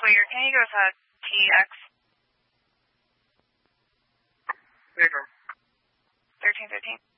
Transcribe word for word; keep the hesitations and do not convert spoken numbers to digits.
Clear. Can you go with uh, T X? Clear. thirteen fifteen.